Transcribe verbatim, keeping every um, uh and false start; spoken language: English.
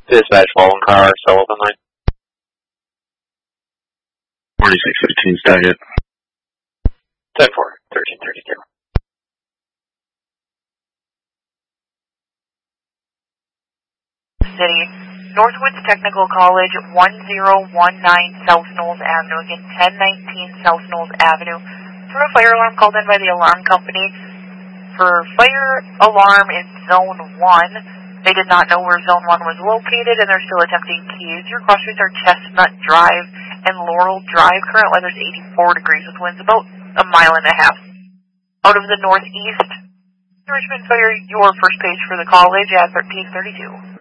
Dispatch following car, Sullivan line. forty-six fifteen, stack it. ten four, thirteen thirty-two. City, Northwoods Technical College, one zero one nine South Knowles Avenue, again ten nineteen South Knowles Avenue. For a fire alarm called in by the alarm company. For fire alarm in Zone one, they did not know where Zone one was located, and they're still attempting keys. Your cross streets are Chestnut Drive and Laurel Drive. Current weather is eighty-four degrees with winds about a mile and a half. Out of the northeast, Richmond Fire, your first page for the college at thirteen thirty-two.